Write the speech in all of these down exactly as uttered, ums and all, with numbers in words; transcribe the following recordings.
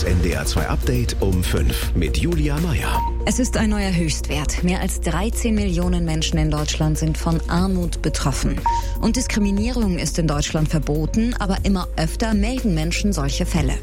Das N D R zwei Update um fünf mit Julia Meyer. Es ist ein neuer Höchstwert. Mehr als dreizehn Millionen Menschen in Deutschland sind von Armut betroffen. Und Diskriminierung ist in Deutschland verboten, aber immer öfter melden Menschen solche Fälle.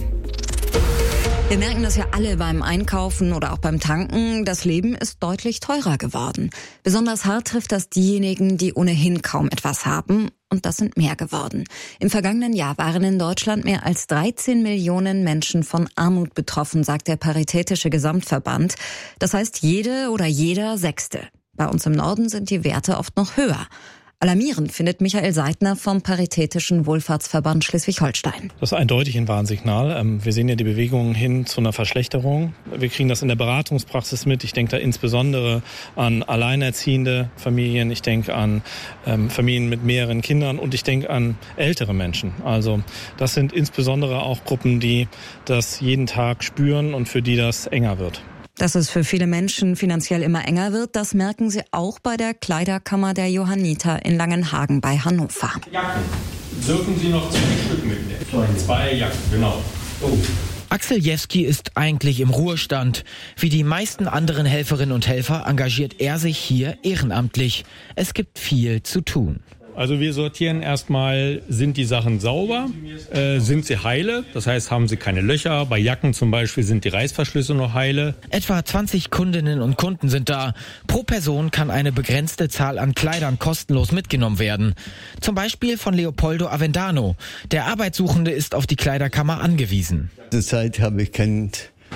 Wir merken das ja alle beim Einkaufen oder auch beim Tanken. Das Leben ist deutlich teurer geworden. Besonders hart trifft das diejenigen, die ohnehin kaum etwas haben. Und das sind mehr geworden. Im vergangenen Jahr waren in Deutschland mehr als dreizehn Millionen Menschen von Armut betroffen, sagt der Paritätische Gesamtverband. Das heißt, jede oder jeder Sechste. Bei uns im Norden sind die Werte oft noch höher. Alarmierend findet Michael Seidner vom Paritätischen Wohlfahrtsverband Schleswig-Holstein. Das ist eindeutig ein Warnsignal. Wir sehen ja die Bewegungen hin zu einer Verschlechterung. Wir kriegen das in der Beratungspraxis mit. Ich denke da insbesondere an alleinerziehende Familien. Ich denke an ähm, Familien mit mehreren Kindern und ich denke an ältere Menschen. Also das sind insbesondere auch Gruppen, die das jeden Tag spüren und für die das enger wird. Dass es für viele Menschen finanziell immer enger wird, das merken sie auch bei der Kleiderkammer der Johanniter in Langenhagen bei Hannover. Jacken. Dürfen Sie noch zwei Stück mitnehmen? Zwei Jacken, genau. Oh. Axel Jewski ist eigentlich im Ruhestand. Wie die meisten anderen Helferinnen und Helfer engagiert er sich hier ehrenamtlich. Es gibt viel zu tun. Also wir sortieren erstmal, sind die Sachen sauber, äh, sind sie heile, das heißt, haben sie keine Löcher. Bei Jacken zum Beispiel sind die Reißverschlüsse noch heile. Etwa zwanzig Kundinnen und Kunden sind da. Pro Person kann eine begrenzte Zahl an Kleidern kostenlos mitgenommen werden. Zum Beispiel von Leopoldo Avendano. Der Arbeitssuchende ist auf die Kleiderkammer angewiesen. Zurzeit habe ich kein,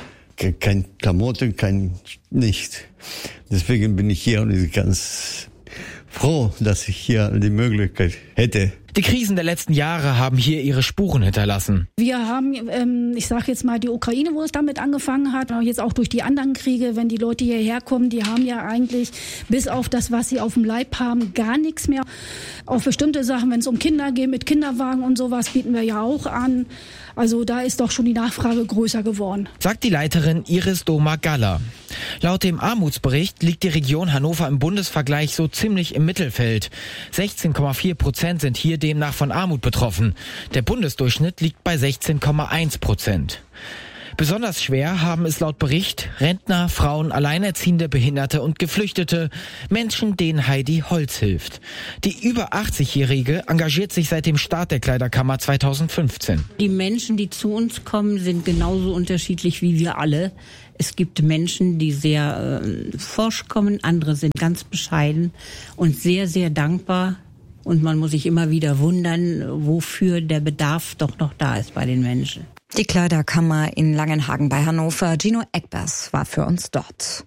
kein Klamotten, kein nicht. Deswegen bin ich hier und ganz froh, dass ich hier die Möglichkeit hätte. Die Krisen der letzten Jahre haben hier ihre Spuren hinterlassen. Wir haben, ähm, ich sage jetzt mal, die Ukraine, wo es damit angefangen hat, aber jetzt auch durch die anderen Kriege, wenn die Leute hierher kommen, die haben ja eigentlich bis auf das, was sie auf dem Leib haben, gar nichts mehr. Auf bestimmte Sachen, wenn es um Kinder geht, mit Kinderwagen und sowas, bieten wir ja auch an. Also da ist doch schon die Nachfrage größer geworden. Sagt die Leiterin Iris Doma-Galler. Laut dem Armutsbericht liegt die Region Hannover im Bundesvergleich so ziemlich im Mittelfeld. sechzehn Komma vier Prozent sind hier demnach von Armut betroffen. Der Bundesdurchschnitt liegt bei sechzehn Komma eins Prozent. Besonders schwer haben es laut Bericht Rentner, Frauen, Alleinerziehende, Behinderte und Geflüchtete, Menschen, denen Heidi Holz hilft. Die über achtzigjährige engagiert sich seit dem Start der Kleiderkammer zweitausendfünfzehn. Die Menschen, die zu uns kommen, sind genauso unterschiedlich wie wir alle. Es gibt Menschen, die sehr äh, forsch kommen, andere sind ganz bescheiden und sehr, sehr dankbar. Und man muss sich immer wieder wundern, wofür der Bedarf doch noch da ist bei den Menschen. Die Kleiderkammer in Langenhagen bei Hannover. Gino Eckbers war für uns dort.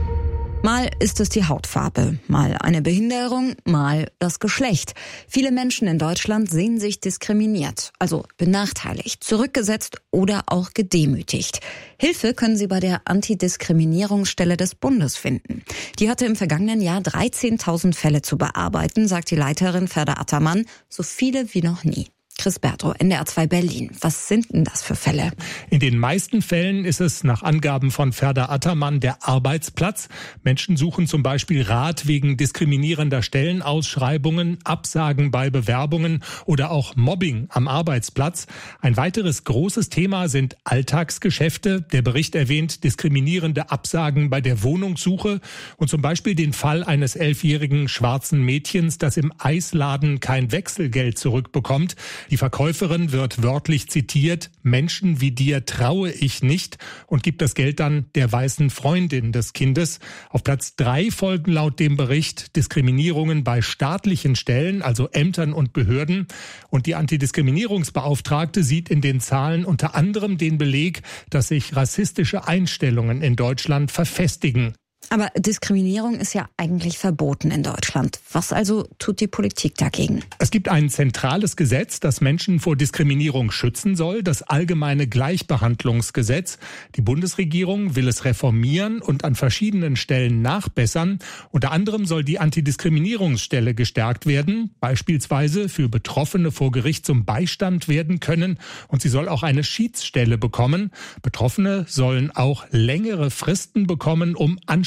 Mal ist es die Hautfarbe, mal eine Behinderung, mal das Geschlecht. Viele Menschen in Deutschland sehen sich diskriminiert, also benachteiligt, zurückgesetzt oder auch gedemütigt. Hilfe können sie bei der Antidiskriminierungsstelle des Bundes finden. Die hatte im vergangenen Jahr dreizehntausend Fälle zu bearbeiten, sagt die Leiterin Ferda Attermann, so viele wie noch nie. Chris Berto, N D R zwei Berlin. Was sind denn das für Fälle? In den meisten Fällen ist es nach Angaben von Ferda Attermann der Arbeitsplatz. Menschen suchen zum Beispiel Rat wegen diskriminierender Stellenausschreibungen, Absagen bei Bewerbungen oder auch Mobbing am Arbeitsplatz. Ein weiteres großes Thema sind Alltagsgeschäfte. Der Bericht erwähnt diskriminierende Absagen bei der Wohnungssuche und zum Beispiel den Fall eines elfjährigen schwarzen Mädchens, das im Eisladen kein Wechselgeld zurückbekommt. Die Verkäuferin wird wörtlich zitiert, Menschen wie dir traue ich nicht, und gibt das Geld dann der weißen Freundin des Kindes. Auf Platz drei folgen laut dem Bericht Diskriminierungen bei staatlichen Stellen, also Ämtern und Behörden. Und die Antidiskriminierungsbeauftragte sieht in den Zahlen unter anderem den Beleg, dass sich rassistische Einstellungen in Deutschland verfestigen. Aber Diskriminierung ist ja eigentlich verboten in Deutschland. Was also tut die Politik dagegen? Es gibt ein zentrales Gesetz, das Menschen vor Diskriminierung schützen soll, das Allgemeine Gleichbehandlungsgesetz. Die Bundesregierung will es reformieren und an verschiedenen Stellen nachbessern. Unter anderem soll die Antidiskriminierungsstelle gestärkt werden, beispielsweise für Betroffene vor Gericht zum Beistand werden können. Und sie soll auch eine Schiedsstelle bekommen. Betroffene sollen auch längere Fristen bekommen, um Ansprüche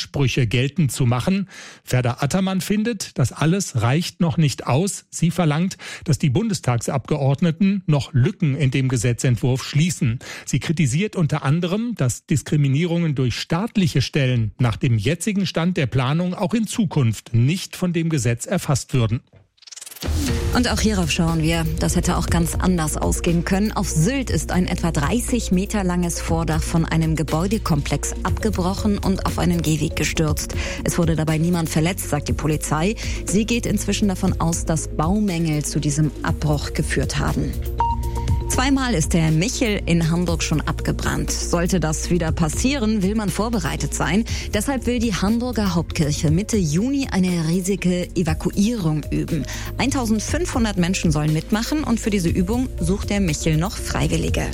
Ansprüche geltend zu machen. Ferda Attermann findet, das alles reicht noch nicht aus. Sie verlangt, dass die Bundestagsabgeordneten noch Lücken in dem Gesetzentwurf schließen. Sie kritisiert unter anderem, dass Diskriminierungen durch staatliche Stellen nach dem jetzigen Stand der Planung auch in Zukunft nicht von dem Gesetz erfasst würden. Und auch hierauf schauen wir. Das hätte auch ganz anders ausgehen können. Auf Sylt ist ein etwa dreißig Meter langes Vordach von einem Gebäudekomplex abgebrochen und auf einen Gehweg gestürzt. Es wurde dabei niemand verletzt, sagt die Polizei. Sie geht inzwischen davon aus, dass Baumängel zu diesem Abbruch geführt haben. Zweimal ist der Michel in Hamburg schon abgebrannt. Sollte das wieder passieren, will man vorbereitet sein. Deshalb will die Hamburger Hauptkirche Mitte Juni eine riesige Evakuierung üben. eintausendfünfhundert Menschen sollen mitmachen und für diese Übung sucht der Michel noch Freiwillige.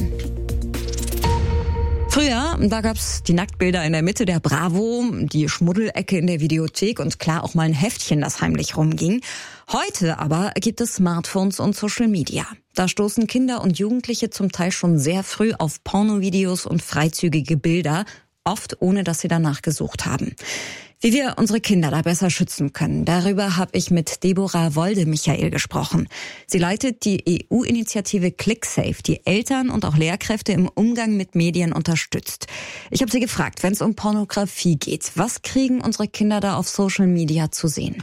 Früher, da gab's die Nacktbilder in der Mitte der Bravo, die Schmuddelecke in der Videothek und klar auch mal ein Heftchen, das heimlich rumging. Heute aber gibt es Smartphones und Social Media. Da stoßen Kinder und Jugendliche zum Teil schon sehr früh auf Pornovideos und freizügige Bilder, oft ohne dass sie danach gesucht haben. Wie wir unsere Kinder da besser schützen können, darüber habe ich mit Deborah Wolde-Michael gesprochen. Sie leitet die E U-Initiative ClickSafe, die Eltern und auch Lehrkräfte im Umgang mit Medien unterstützt. Ich habe sie gefragt, wenn es um Pornografie geht, was kriegen unsere Kinder da auf Social Media zu sehen?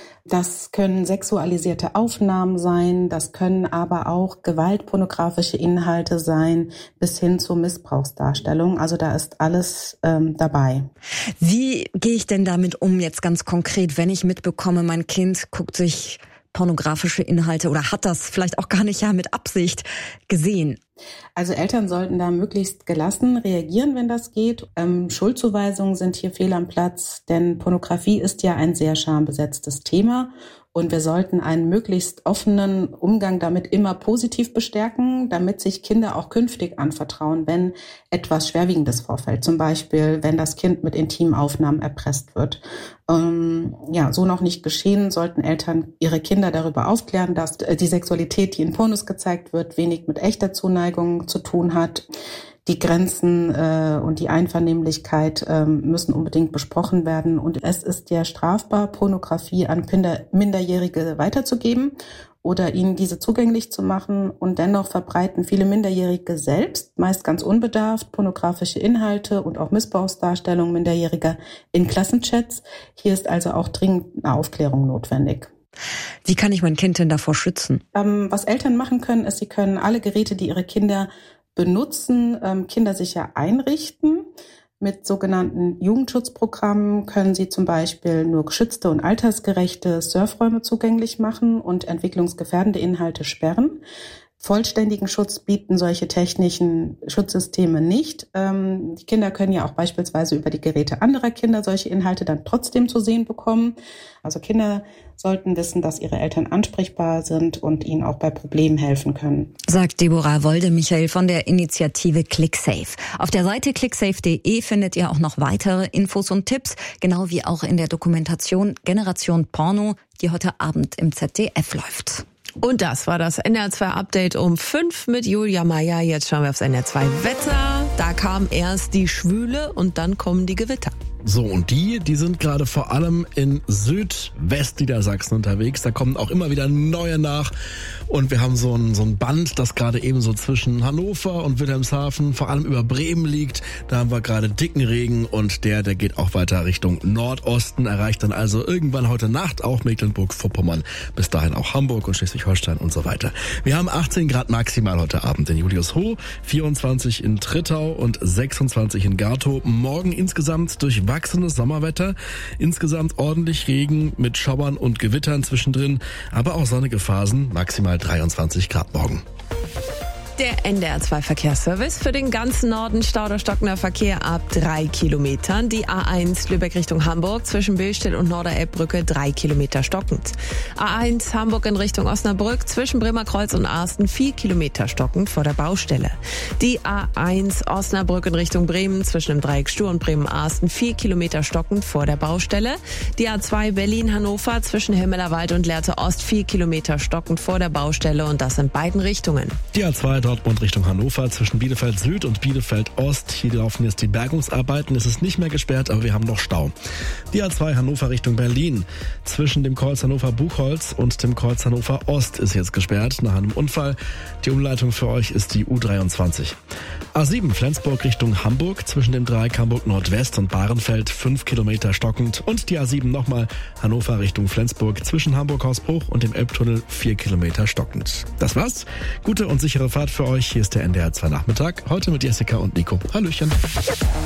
Das können sexualisierte Aufnahmen sein, das können aber auch gewaltpornografische Inhalte sein, bis hin zur Missbrauchsdarstellung. Also da ist alles ähm, dabei. Wie gehe ich denn damit um jetzt ganz konkret, wenn ich mitbekomme, mein Kind guckt sich pornografische Inhalte oder hat das vielleicht auch gar nicht ja mit Absicht gesehen? Also Eltern sollten da möglichst gelassen reagieren, wenn das geht. Ähm, Schuldzuweisungen sind hier fehl am Platz, denn Pornografie ist ja ein sehr schambesetztes Thema. Und wir sollten einen möglichst offenen Umgang damit immer positiv bestärken, damit sich Kinder auch künftig anvertrauen, wenn etwas Schwerwiegendes vorfällt. Zum Beispiel, wenn das Kind mit Intimaufnahmen erpresst wird. Ähm, ja, so noch nicht geschehen, sollten Eltern ihre Kinder darüber aufklären, dass die Sexualität, die in Pornos gezeigt wird, wenig mit echter Zuneigung zu tun hat. Die Grenzen äh, und die Einvernehmlichkeit äh, müssen unbedingt besprochen werden. Und es ist ja strafbar, Pornografie an Kinder, Minderjährige weiterzugeben oder ihnen diese zugänglich zu machen. Und dennoch verbreiten viele Minderjährige selbst, meist ganz unbedarft, pornografische Inhalte und auch Missbrauchsdarstellungen Minderjähriger in Klassenchats. Hier ist also auch dringend eine Aufklärung notwendig. Wie kann ich mein Kind denn davor schützen? Ähm, was Eltern machen können, ist, sie können alle Geräte, die ihre Kinder benutzen, ähm, kindersicher einrichten. Mit sogenannten Jugendschutzprogrammen können sie zum Beispiel nur geschützte und altersgerechte Surfräume zugänglich machen und entwicklungsgefährdende Inhalte sperren. Vollständigen Schutz bieten solche technischen Schutzsysteme nicht. Ähm, die Kinder können ja auch beispielsweise über die Geräte anderer Kinder solche Inhalte dann trotzdem zu sehen bekommen. Also Kinder sollten wissen, dass ihre Eltern ansprechbar sind und ihnen auch bei Problemen helfen können. Sagt Deborah Wolde-Michael von der Initiative ClickSafe. Auf der Seite clicksafe punkt de findet ihr auch noch weitere Infos und Tipps, genau wie auch in der Dokumentation Generation Porno, die heute Abend im Z D F läuft. Und das war das N R zwei Update um fünf mit Julia Meyer. Jetzt schauen wir aufs N R zwei Wetter. Da kam erst die Schwüle und dann kommen die Gewitter. So, und die, die sind gerade vor allem in Südwestniedersachsen unterwegs. Da kommen auch immer wieder neue nach. Und wir haben so ein, so ein Band, das gerade eben so zwischen Hannover und Wilhelmshaven, vor allem über Bremen liegt. Da haben wir gerade dicken Regen und der, der geht auch weiter Richtung Nordosten, erreicht dann also irgendwann heute Nacht auch Mecklenburg-Vorpommern, bis dahin auch Hamburg und Schleswig-Holstein und so weiter. Wir haben achtzehn Grad maximal heute Abend in Juliushof, vierundzwanzig in Trittau und sechsundzwanzig in Gartow. Morgen insgesamt durchwachsenes Sommerwetter, insgesamt ordentlich Regen mit Schauern und Gewittern zwischendrin, aber auch sonnige Phasen, maximal dreiundzwanzig Grad morgen. Der N D R zwei Verkehrsservice für den ganzen Norden. Stau oder stockender Verkehr ab drei Kilometern. Die A eins Lübeck Richtung Hamburg zwischen Billstedt und Norderelbbrücke drei Kilometer stockend. A eins Hamburg in Richtung Osnabrück zwischen Bremerkreuz und Arsten vier Kilometer stockend vor der Baustelle. Die A eins Osnabrück in Richtung Bremen zwischen dem Dreieck Stur und Bremen-Arsten vier Kilometer stockend vor der Baustelle. Die A zwei Berlin-Hannover zwischen Himmelerwald und Lehrte Ost vier Kilometer stockend vor der Baustelle und das in beiden Richtungen. Die A zwei Dortmund Richtung Hannover zwischen Bielefeld Süd und Bielefeld Ost. Hier laufen jetzt die Bergungsarbeiten. Es ist nicht mehr gesperrt, aber wir haben noch Stau. Die A zwei Hannover Richtung Berlin. Zwischen dem Kreuz Hannover-Buchholz und dem Kreuz Hannover Ost ist jetzt gesperrt nach einem Unfall. Die Umleitung für euch ist die U dreiundzwanzig. A sieben Flensburg Richtung Hamburg. Zwischen dem Dreieck Hamburg Nordwest und Bahrenfeld fünf Kilometer stockend. Und die A sieben nochmal Hannover Richtung Flensburg. Zwischen Hamburg-Hausbruch und dem Elbtunnel vier Kilometer stockend. Das war's. Gute und sichere Fahrt für euch. Hier ist der N D R zwei Nachmittag. Heute mit Jessica und Nico. Hallöchen.